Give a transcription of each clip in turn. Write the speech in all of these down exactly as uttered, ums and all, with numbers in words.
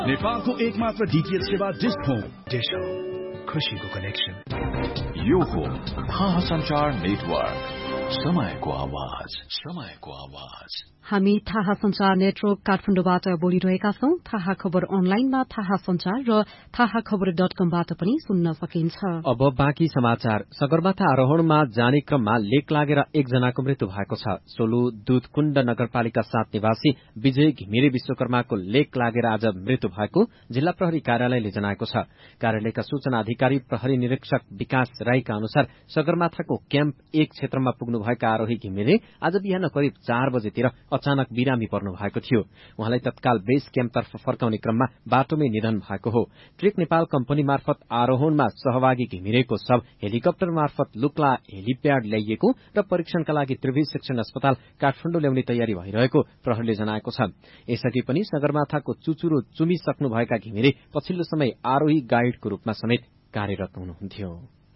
नेपालको एकमात्र डीटीएच सेवा डिश होम डिश होम खुशीको कनेक्सन। यो हो थाहा संचार नेटवर्क, समयको आवाज, समयको आवाज। हामी थाहा संचार नेटवर्क काठमाडौँबाट बोलिरहेका छौं। थाहा खबर अनलाइनमा थाहा संचार र थाहा खबर डट कमबाट पनि सुन्न सकिन्छ। अब बाँकी समाचार। सगरमाथा आरोहणमा जाने क्रममा लेक लागेर एकजनाको मृत्यु भएको छ। सोलु दूधकुण्ड नगरपालिका सात निवासी विजय घिमिरे विश्वकर्माको लेक लागेर आज मृत्यु भएको जिल्ला प्रहरी कार्यालयले जनाएको छ। कार्यालयका सूचना अधिकारी प्रहरी निरीक्षक विकास राईका अनुसार सगरमाथाको क्याम्प एक क्षेत्रमा पुग्नुभएका आरोही घिमिरे आज बिहान करिब चार बजेतिर अचानक बिरामी पर्नु भएको थियो। उहाँलाई तत्काल बेस क्याम्पतर्फ फर्काउने क्रममा बाटोमै निधन भएको हो। ट्रेक नेपाल कम्पनी मार्फत आरोहणमा सहभागी घिमिरेको शव हेलिकप्टर मार्फत लुक्ला हेलिप्याड ल्याइएको र परीक्षणका लागि त्रिभुवन शिक्षण अस्पताल काठमाडौँ ल्याउने तयारी भइरहेको प्रहरीले जनाएको छ। यसअघि पनि सगरमाथाको चुचुरो चुमिसक्नुभएका घिमिरे पछिल्लो समय आरोही गाइडको रूपमा समेत कार्यरत हुनुहुन्थ्यो।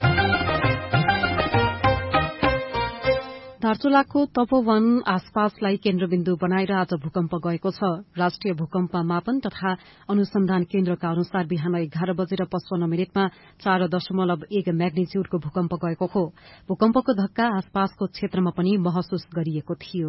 दार्चुलाको तपोवन आसपासलाई केन्द्रबिन्दु बनाएर आज भूकम्प गएको छ। राष्ट्रिय भूकम्प मापन तथा अनुसन्धान केन्द्रका अनुसार बिहान एघार बजेर पचपन्न मिनटमा चार दशमलव एक म्याग्निच्यूडको भूकम्प गएको हो। भूकम्पको धक्का आसपासको क्षेत्रमा पनि महसुस गरिएको थियो।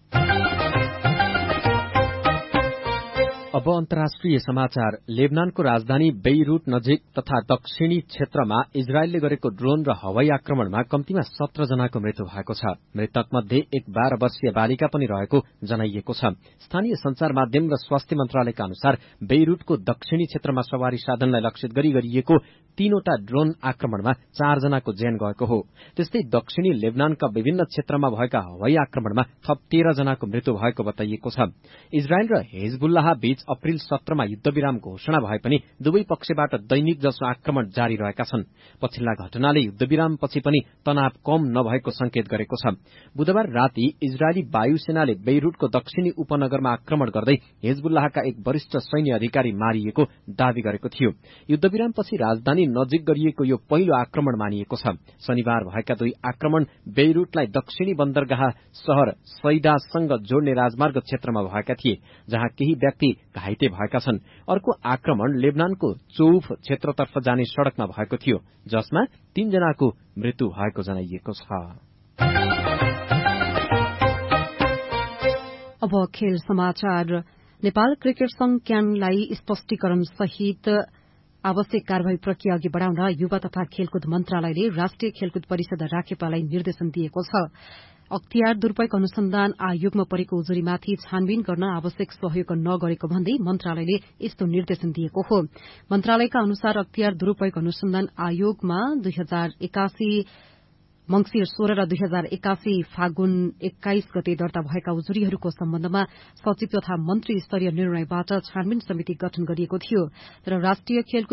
अब अन्तर्राष्ट्रिय समाचार। लेबनानको राजधानी बेइरूट नजिक तथा दक्षिणी क्षेत्रमा इजरायलले गरेको ड्रोन र हवाई आक्रमणमा कम्तीमा सत्र जनाको मृत्यु भएको छ। मृतक मध्ये एक बाह्र वर्षीय बालिका पनि रहेको जनाइएको छ। स्थानीय संचार माध्यम र स्वास्थ्य मन्त्रालयका अनुसार बेइरूटको दक्षिणी क्षेत्रमा सवारी साधनलाई लक्षित गरी गरिएको तीनवटा ड्रोन आक्रमणमा चारजनाको ज्यान गएको हो। त्यस्तै दक्षिणी लेबनानका विभिन्न क्षेत्रमा भएका हवाई आक्रमणमा थप तेह्र जनाको मृत्यु भएको बताइएको छ। इजरायल र हिजबुल्लाह बीच अप्रिल सत्रमा युद्धविराम घोषणा भए पनि दुवै पक्षबाट दैनिक जसो आक्रमण जारी रहेका छन्। पछिल्ला घटनाले युद्धविरामपछि पनि तनाव कम नभएको संकेत गरेको छ। बुधबार राति इजरायली वायुसेनाले बेइरूटको दक्षिणी उपनगरमा आक्रमण गर्दै हिजबुल्लाहका एक वरिष्ठ सैन्य अधिकारी मारिएको दावी गरेको थियो। युद्धविरामपछि राजधानी नजिक गरिएको यो पहिलो आक्रमण मानिएको छ। शनिबार भएका दुई आक्रमण बेइरूटलाई दक्षिणी बन्दरगाह शहर सैदासँग जोड्ने राजमार्ग क्षेत्रमा भएका थिए, जहाँ केही व्यक्ति घाइते भएका छन्। अर्को आक्रमण लेबनानको चौफ क्षेत्रतर्फ जाने सड़कमा भएको थियो, जसमा तीनजनाको मृत्यु भएको जनाइएको छ। अब खेल समाचार। नेपाल क्रिकेट संघ क्यानलाई स्पष्टीकरण सहित आवश्यक कार्यवाही प्रक्रिया अघि बढ़ाउन युवा तथा खेलकुद मन्त्रालयले राष्ट्रिय खेलकुद परिषद राखेपालाई निर्देशन दिएको छ। अख्तियार दुरूपयोग अनुसन्धान आयोगमा परेको उजुरीमाथि छानबिन गर्न आवश्यक सहयोग नगरेको भन्दै मन्त्रालयले यस्तो निर्देशन दिएको हो। मन्त्रालयका अनुसार अख्तियार दुरूपयोग अनुसन्धान आयोगमा दुई हजार एकासी मंगिर सोह्र र दुई हजार एकासी फागुन एक्काइस गते दर्ता भएका उजुरीहरूको सम्बन्धमा सचिव तथा मन्त्री स्तरीय निर्णयबाट छानबिन समिति गठन गरिएको थियो। तर राष्ट्रिय खेलकुद